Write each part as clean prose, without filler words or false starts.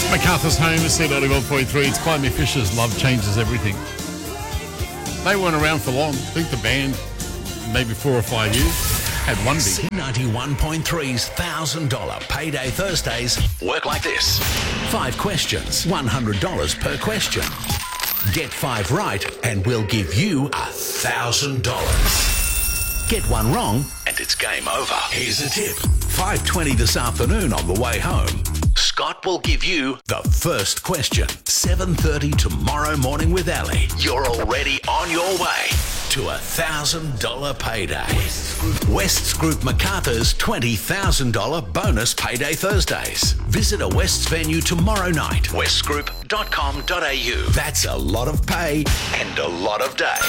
MacArthur's home is C91.3. It's Climby Fisher's Love Changes Everything. They weren't around for long. I think the band, maybe 4 or 5 years, had one big. C91.3's $1,000 Payday Thursdays work like this. 5 questions, $100 per question. Get 5 right and we'll give you $1,000. Get one wrong and it's game over. Here's a tip. 5:20 this afternoon on the way home. Scott will give you the first question. 7:30 tomorrow morning with Ali. You're already on your way to $1,000 payday. West's Group MacArthur's $20,000 bonus Payday Thursdays. Visit a West's venue tomorrow night. westgroup.com.au. That's a lot of pay and a lot of day.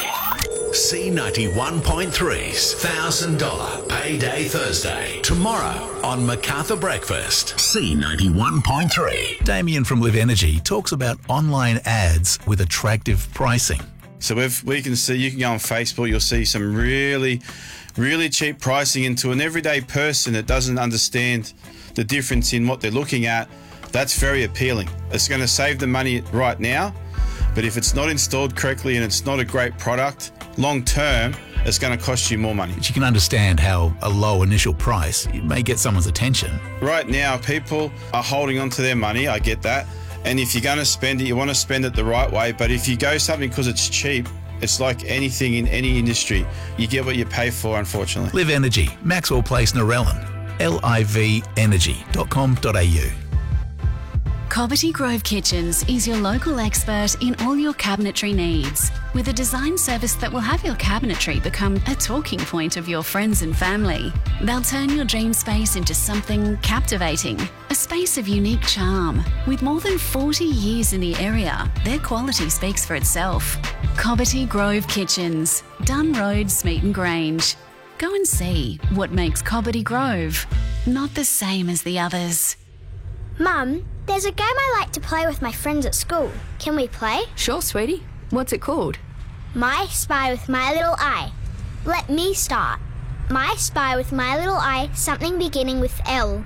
C91.3's $1,000 Payday Thursday. Tomorrow on MacArthur Breakfast. C91.3. Damien from Live Energy talks about online ads with attractive pricing. So we can see, you can go on Facebook, you'll see some really, really cheap pricing into an everyday person that doesn't understand the difference in what they're looking at. That's very appealing. It's going to save them money right now, but if it's not installed correctly and it's not a great product, long term, it's going to cost you more money. But you can understand how a low initial price may get someone's attention. Right now, people are holding on to their money, I get that. And if you're going to spend it, you want to spend it the right way. But if you go something because it's cheap, it's like anything in any industry. You get what you pay for, unfortunately. Live Energy, Maxwell Place, Narellan. livenergy.com.au. Cobbitty Grove Kitchens is your local expert in all your cabinetry needs, with a design service that will have your cabinetry become a talking point of your friends and family. They'll turn your dream space into something captivating, a space of unique charm. With more than 40 years in the area, their quality speaks for itself. Cobbitty Grove Kitchens, Dunn Road, Smeaton Grange. Go and see what makes Cobbitty Grove not the same as the others. Mum, there's a game I like to play with my friends at school. Can we play? Sure, sweetie. What's it called? My Spy with My Little Eye. Let me start. My Spy with My Little Eye, something beginning with L.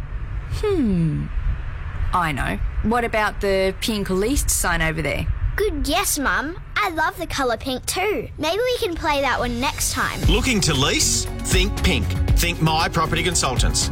I know. What about the pink leased sign over there? Good guess, Mum. I love the colour pink too. Maybe we can play that one next time. Looking to lease? Think pink. Think My Property Consultants.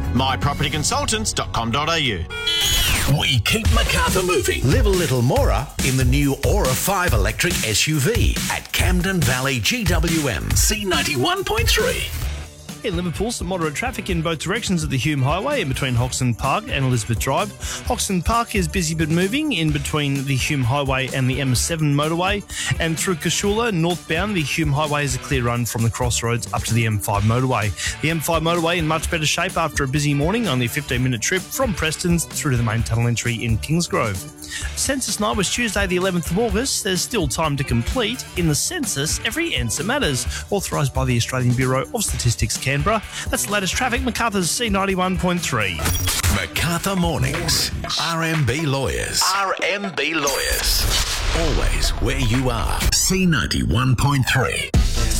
mypropertyconsultants.com.au. We keep MacArthur moving. Live a little more in the new Aura 5 electric SUV at Camden Valley GWM. C91.3. In Liverpool, some moderate traffic in both directions of the Hume Highway in between Hoxton Park and Elizabeth Drive. Hoxton Park is busy but moving in between the Hume Highway and the M7 motorway. And through Cashula, northbound, the Hume Highway is a clear run from the crossroads up to the M5 motorway. The M5 motorway in much better shape after a busy morning, only a 15-minute trip from Preston's through to the main tunnel entry in Kingsgrove. Census night was Tuesday the 11th of August. There's still time to complete. In the census, every answer matters. Authorised by the Australian Bureau of Statistics, Canberra. That's the latest traffic. MacArthur's C91.3. MacArthur Mornings. RMB Lawyers. RMB Lawyers. Always where you are. C91.3.